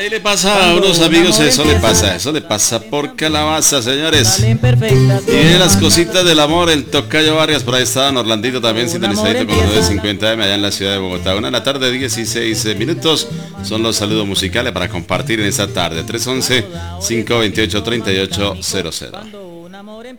ahí le pasa a unos amigos, eso le pasa por calabaza, señores. Y de las cositas del amor, el Tocayo Vargas, por ahí está Orlandito también sintonizadito con los 950M allá en la ciudad de Bogotá. 1 de la tarde, 16 minutos, son los saludos musicales para compartir en esta tarde. 311-528-3800.